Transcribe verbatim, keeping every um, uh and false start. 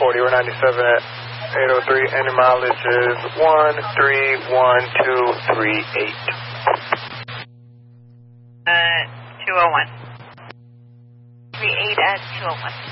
forty, we're ninety-seven at eight oh three, and your mileage is one three one two three eight. Uh, two oh one. three eight at two oh one.